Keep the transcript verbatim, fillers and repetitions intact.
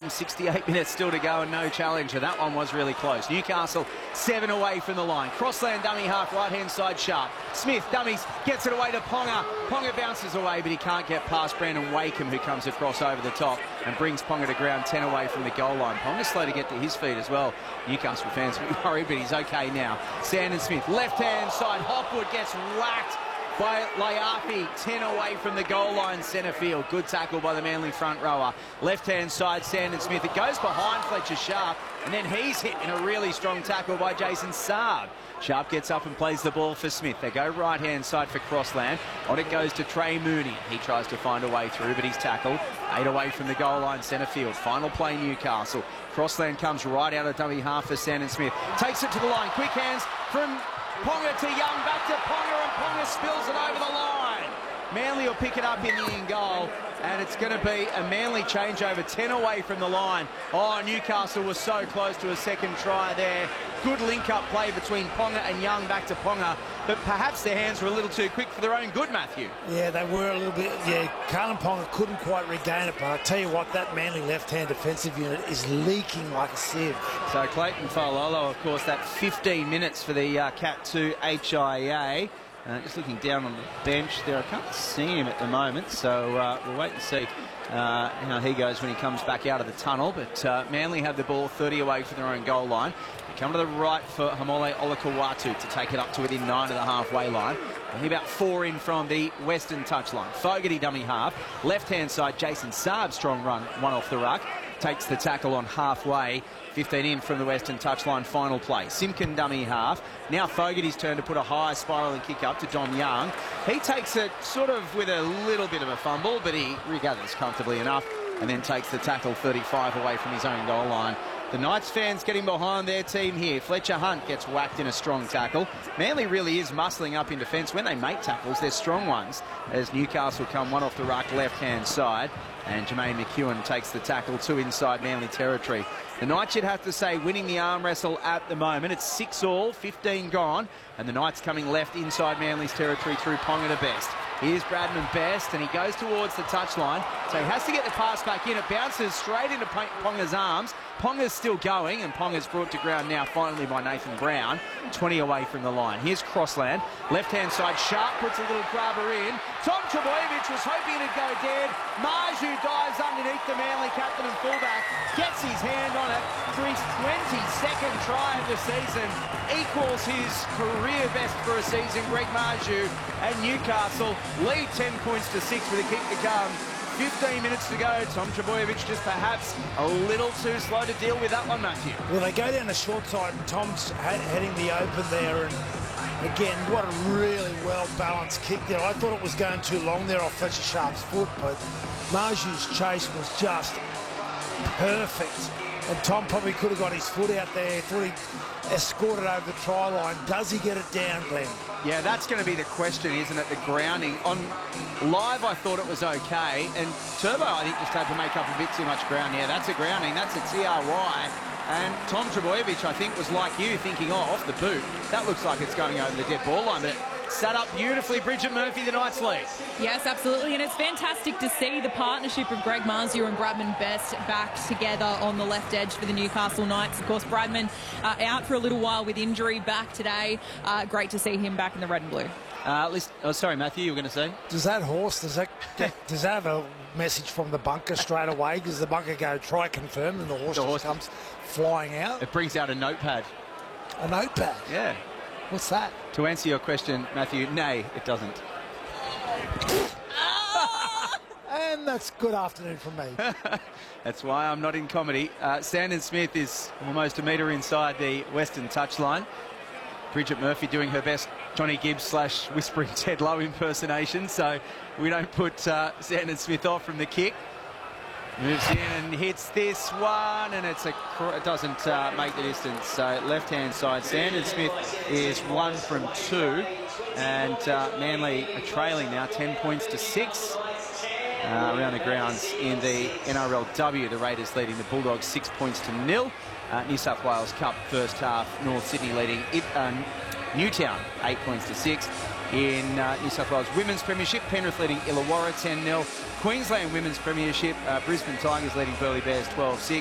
sixty-eight minutes still to go and no challenger. That one was really close. Newcastle seven away from the line. Crossland dummy half, right-hand side Sharp. Smith dummies, gets it away to Ponga. Ponga bounces away, but he can't get past Brandon Wakeham, who comes across over the top and brings Ponga to ground ten away from the goal line. Ponga's slow to get to his feet as well. Newcastle fans will be worried, but he's okay now. Sandon Smith, left-hand side. Hopwood gets whacked by Layafi, ten away from the goal line, centre field. Good tackle by the Manly front rower. Left-hand side, Sandon Smith. It goes behind Fletcher Sharp, and then he's hit in a really strong tackle by Jason Saab. Sharp gets up and plays the ball for Smith. They go right-hand side for Crossland. On it goes to Trey Mooney. He tries to find a way through, but he's tackled. Eight away from the goal line, centre field. Final play, Newcastle. Crossland comes right out of dummy half for Sandon Smith. Takes it to the line. Quick hands from Ponga to Young, back to Ponga, and Ponga spills it over the line. Manly will pick it up in the in goal, and it's going to be a Manly changeover, ten away from the line. Oh, Newcastle was so close to a second try there. Good link-up play between Ponga and Young, back to Ponga, but perhaps their hands were a little too quick for their own good, Matthew. Yeah, they were a little bit. Yeah, Carlin Ponga couldn't quite regain it, but I tell you what, that Manly left-hand defensive unit is leaking like a sieve. So Clayton Faololo, of course, that fifteen minutes for the uh, Cat two H I A. Uh, just looking down on the bench there, I can't see him at the moment, so uh, we'll wait and see uh, how he goes when he comes back out of the tunnel. But uh, Manly have the ball thirty away from their own goal line. They come to the right for Hamole Olakawatu to take it up to within nine of the halfway line. And about four in from the western touchline. Fogarty dummy half. Left-hand side, Jason Saab, strong run, one off the ruck. Takes the tackle on halfway. fifteen in from the western touchline, final play. Simpkin dummy half. Now Fogarty's turn to put a high spiralling kick up to Dom Young. He takes it sort of with a little bit of a fumble, but he regathers comfortably enough and then takes the tackle thirty-five away from his own goal line. The Knights fans getting behind their team here. Fletcher Hunt gets whacked in a strong tackle. Manly really is muscling up in defence. When they make tackles, they're strong ones, as Newcastle come one off the ruck left-hand side. And Jermaine McEwen takes the tackle to inside Manly territory. The Knights, you'd have to say, winning the arm wrestle at the moment. It's six all, fifteen gone, and the Knights coming left inside Manly's territory through Ponga to Best. Here's Bradman Best, and he goes towards the touchline, so he has to get the pass back in. It bounces straight into Ponga's arms. Ponga's still going, and Ponga's brought to ground now finally by Nathan Brown, twenty away from the line. Here's Crossland, left-hand side, Sharp puts a little grabber in. Tom Trbojevic was hoping it'd go dead. Marju dives underneath the Manly captain and fullback, gets his hand on it for his twenty-second try of the season, equals his career best for a season. Greg Marju and Newcastle lead ten points to six with a kick to come. fifteen minutes to go. Tom Trbojevic just perhaps a little too slow to deal with that one, Matthew. Well, they go down the short side, and Tom's heading the open there, and again, what a really well-balanced kick there. I thought it was going too long there off Fletcher Sharp's foot, but Marju's chase was just perfect. And Tom probably could have got his foot out there, thought he escorted over the try line. Does he get it down, Glenn? Yeah, that's going to be the question, isn't it? The grounding. On live, I thought it was okay, and Turbo, I think, just had to make up a bit too much ground. Yeah, that's a grounding. That's a T R Y. And Tom Trbojevic, I think, was like you, thinking, oh, off the boot. That looks like it's going over the dead ball line, but it sat up beautifully. Bridget Murphy, the Knights lead. Yes, absolutely, and it's fantastic to see the partnership of Greg Marzio and Bradman Best back together on the left edge for the Newcastle Knights. Of course, Bradman uh, out for a little while with injury, back today. Uh, great to see him back in the red and blue. Uh, listen, oh, sorry, Matthew, you were going to say? Does that horse, does that, does that have a message from the bunker straight away? Does the bunker go, try confirm, and the horse, the horse just comes flying out? It brings out a notepad. A notepad? Yeah. What's that? To answer your question, Matthew, nay, it doesn't. And that's good afternoon from me. That's why I'm not in comedy. Uh, Sandon Smith is almost a metre inside the western touchline. Bridget Murphy doing her best Johnny Gibbs slash whispering Ted Lowe impersonation, so we don't put uh, Sandon Smith off from the kick. Moves in and hits this one, and it's a it doesn't uh, make the distance. So left-hand side, Sandon Smith is one from two, and uh, Manly are trailing now, ten points to six. Uh, around the grounds in the N R L W, the Raiders leading the Bulldogs six points to nil. Uh, New South Wales Cup first half, North Sydney leading it, um, Newtown eight points to six. In uh, New South Wales Women's Premiership, Penrith leading Illawarra ten nil. Queensland Women's Premiership, uh, Brisbane Tigers leading Burleigh Bears twelve six.